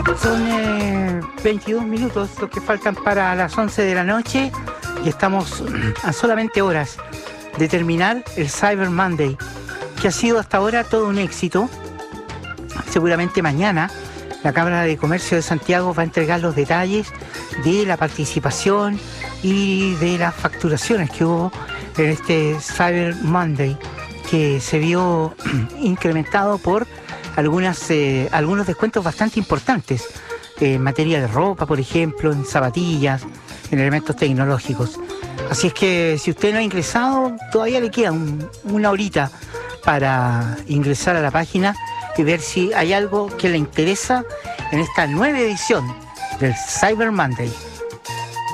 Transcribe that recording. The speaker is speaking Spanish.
Son 22 minutos los que faltan para las 11 de la noche y estamos a solamente horas de terminar el Cyber Monday, que ha sido hasta ahora todo un éxito. Seguramente mañana la Cámara de Comercio de Santiago va a entregar los detalles de la participación y de las facturaciones que hubo en este Cyber Monday, que se vio incrementado por algunos descuentos bastante importantes en materia de ropa, por ejemplo, en zapatillas, en elementos tecnológicos. Así es que si usted no ha ingresado, todavía le queda una horita para ingresar a la página y ver si hay algo que le interesa en esta nueva edición del Cyber Monday.